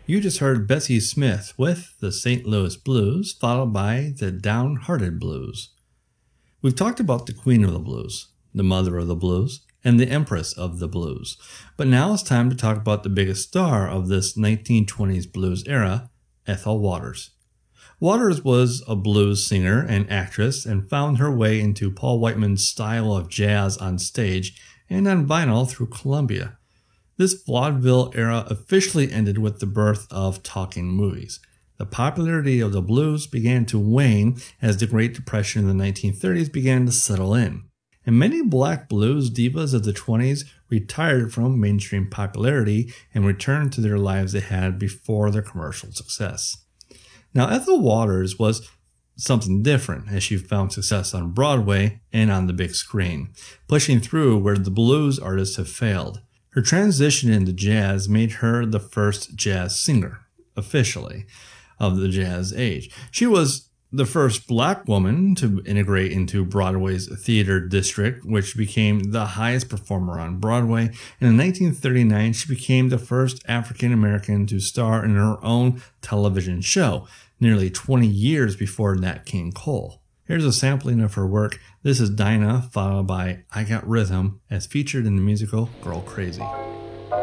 You just heard Bessie Smith with the St. Louis Blues, followed by the Downhearted Blues. We've talked about the Queen of the Blues, the Mother of the Blues, and the Empress of the Blues. But now it's time to talk about the biggest star of this 1920s blues era, Ethel Waters. Waters was a blues singer and actress and found her way into Paul Whiteman's style of jazz on stage and on vinyl through Columbia. This vaudeville era officially ended with the birth of talking movies. The popularity of the blues began to wane as the Great Depression in the 1930s began to settle in. And many black blues divas of the 20s retired from mainstream popularity and returned to their lives they had before their commercial success. Now, Ethel Waters was something different as she found success on Broadway and on the big screen, pushing through where the blues artists have failed. Her transition into jazz made her the first jazz singer, officially, of the jazz age. She was the first black woman to integrate into Broadway's theater district, which became the highest performer on Broadway. And in 1939, she became the first African American to star in her own television show, nearly 20 years before Nat King Cole. Here's a sampling of her work. This is Dinah, followed by I Got Rhythm, as featured in the musical Girl Crazy.